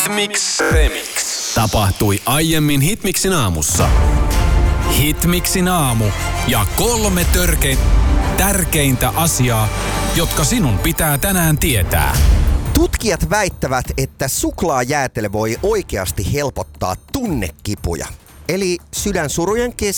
Hitmix Remix. Tapahtui aiemmin Hitmixin aamussa. Hitmixin aamu ja 3 tärkeintä asiaa, jotka sinun pitää tänään tietää. Tutkijat väittävät, että suklaajäätelö voi oikeasti helpottaa tunnekipuja. Eli sydänsurujen